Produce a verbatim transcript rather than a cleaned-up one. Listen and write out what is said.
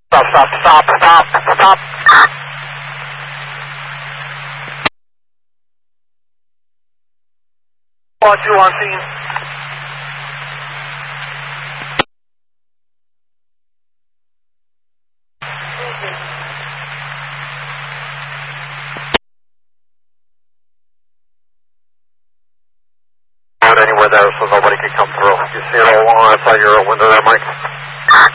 Stop, stop, stop, stop, stop. Squad two on scene. Not anywhere there, so nobody can come through. You see it all along outside your window there, Mike?